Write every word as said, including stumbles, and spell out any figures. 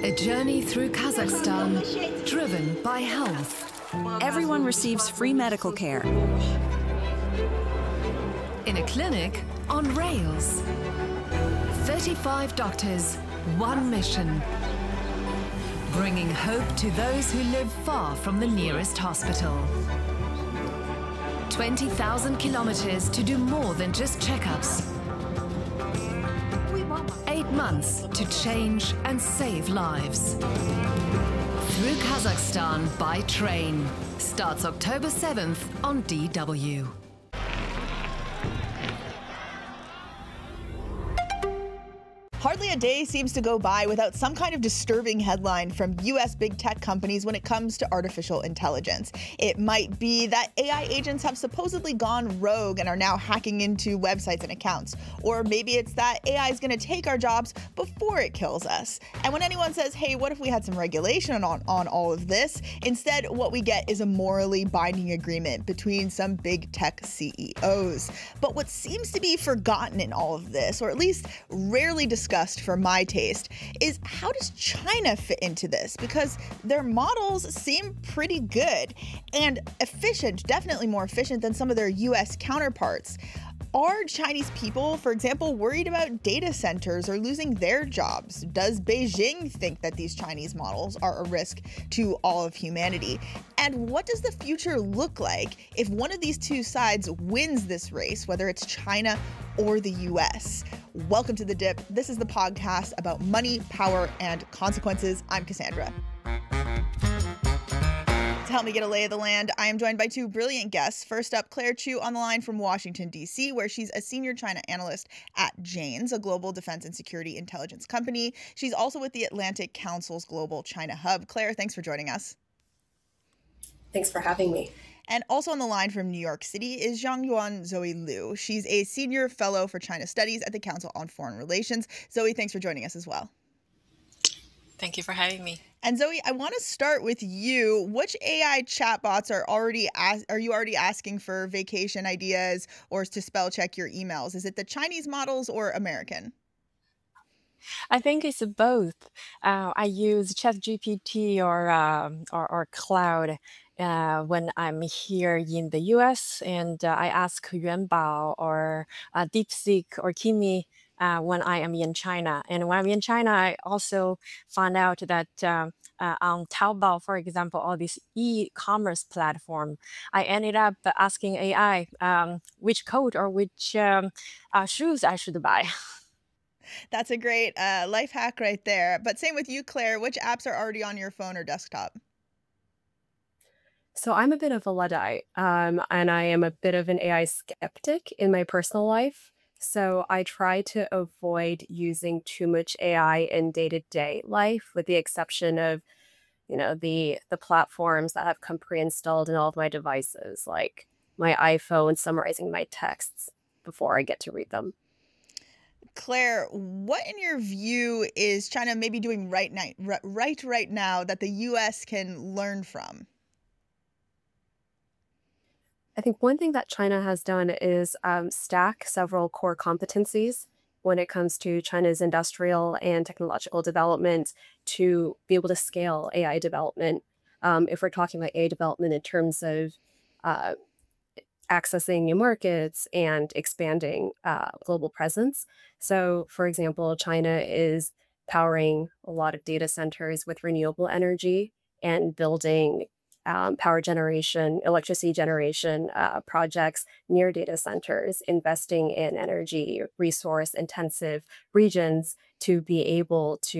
A journey through Kazakhstan, driven by health. Everyone receives free medical care. In a clinic on rails. thirty-five doctors, one mission. Bringing hope to those who live far from the nearest hospital. twenty thousand kilometers to do more than just checkups. Eight months to change and save lives. Through Kazakhstan by train. Starts October seventh on D W. Hardly a day seems to go by without some kind of disturbing headline from U S big tech companies when it comes to artificial intelligence. It might be that A I agents have supposedly gone rogue and are now hacking into websites and accounts. Or maybe it's that A I is going to take our jobs before it kills us. And when anyone says, hey, what if we had some regulation on, on all of this? Instead, what we get is a morally binding agreement between some big tech C E Os. But what seems to be forgotten in all of this, or at least rarely discussed for my taste, is how does China fit into this? Because their models seem pretty good and efficient, definitely more efficient than some of their U S counterparts. Are Chinese people, for example, worried about data centers or losing their jobs? Does Beijing think that these Chinese models are a risk to all of humanity? And what does the future look like if one of these two sides wins this race, whether it's China or the U S? Welcome to The Dip. This is the podcast about money, power, and consequences. I'm Cassandra. To help me get a lay of the land, I am joined by two brilliant guests. First up, Claire Chu on the line from Washington, D C, where she's a senior China analyst at Janes, a global defense and security intelligence company. She's also with the Atlantic Council's Global China Hub. Claire, thanks for joining us. Thanks for having me. And also on the line from New York City is Zhongyuan Zoe Liu. She's a senior fellow for China Studies at the Council on Foreign Relations. Zoe, thanks for joining us as well. Thank you for having me. And Zoe, I want to start with you. Which A I chatbots are already as- are you already asking for vacation ideas or to spell check your emails? Is it the Chinese models or American? I think it's both. Uh, I use ChatGPT or um, or, or Cloud uh, when I'm here in the U S, and uh, I ask Yuanbao or uh, DeepSeek or Kimi uh, when I am in China. And when I'm in China, I also found out that um, uh, on Taobao, for example, all this e-commerce platform, I ended up asking A I um, which coat or which um, uh, shoes I should buy. That's a great uh, life hack right there. But same with you, Claire. Which apps are already on your phone or desktop? So I'm a bit of a Luddite, um, and I am a bit of an A I skeptic in my personal life. So I try to avoid using too much A I in day-to-day life, with the exception of, you know, the the platforms that have come pre-installed in all of my devices, like my iPhone summarizing my texts before I get to read them. Claire, what in your view is China maybe doing right now, right right now that the U S can learn from? I think one thing that China has done is um, stack several core competencies when it comes to China's industrial and technological development to be able to scale A I development. Um, if we're talking about A I development in terms of uh, accessing new markets and expanding uh, global presence. So, for example, China is powering a lot of data centers with renewable energy and building um, power generation, electricity generation uh, projects near data centers, investing in energy resource intensive regions to be able to